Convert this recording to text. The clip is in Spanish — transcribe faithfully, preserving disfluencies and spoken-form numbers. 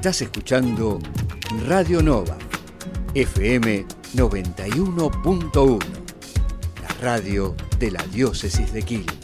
Estás escuchando Radio Nova, F M noventa y uno punto uno, la radio de la diócesis de Quilmes.